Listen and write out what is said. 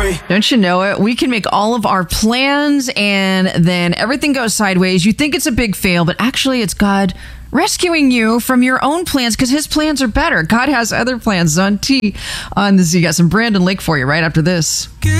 me. Don't you know it? We can make all of our plans and then everything goes sideways. You think it's a big fail, but actually it's God rescuing you from your own plans because his plans are better. God has other plans. On T on the Z. Got some Brandon Lake for you right after this.